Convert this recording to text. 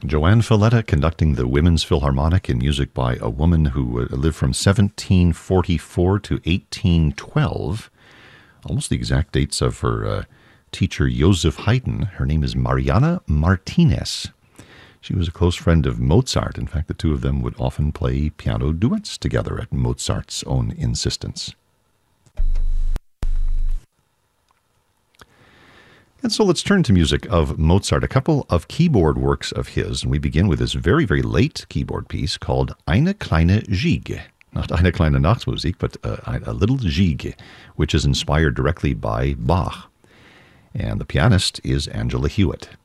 Joanne Falletta conducting the Women's Philharmonic in music by a woman who lived from 1744 to 1812. Almost the exact dates of her teacher, Joseph Haydn. Her name is Mariana Martinez. She was a close friend of Mozart. In fact, the two of them would often play piano duets together at Mozart's own insistence. And so let's turn to music of Mozart, a couple of keyboard works of his. And we begin with this very, very late keyboard piece called Eine kleine Gigue. Not Eine kleine Nachtmusik, but a little Gigue, which is inspired directly by Bach. And the pianist is Angela Hewitt.